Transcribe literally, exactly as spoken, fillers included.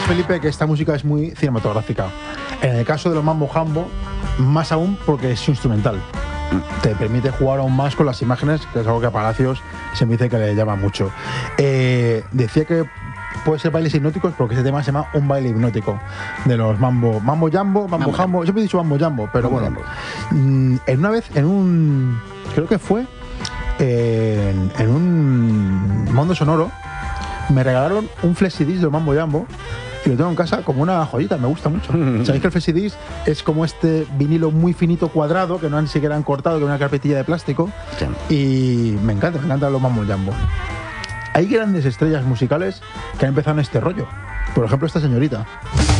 Felipe, que esta música es muy cinematográfica. En el caso de los mambo jambo, más aún porque es instrumental. Te permite jugar aún más con las imágenes, que es algo que a Palacios se me dice que le llama mucho. Eh, decía que puede ser bailes hipnóticos porque ese tema se llama un baile hipnótico de los mambo, mambo jambo, mambo jambo. Yo me he dicho mambo jambo, pero mambo bueno. Jambo. En una vez, en un, creo que fue en, en un Mundo Sonoro, me regalaron un flexidisc de mambo jambo. Y lo tengo en casa como una joyita, me gusta mucho. Sabéis que el flexidisc es como este vinilo muy finito cuadrado que no han siquiera han cortado, que es una carpetilla de plástico. Sí. Y me encanta, me encantan los mambo jambo. Hay grandes estrellas musicales que han empezado en este rollo. Por ejemplo, esta señorita.